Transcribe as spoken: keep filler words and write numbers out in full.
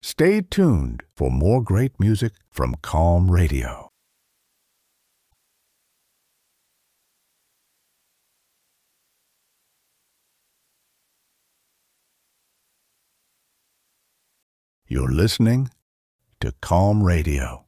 Stay tuned for more great music from Calm Radio. You're listening to Calm Radio.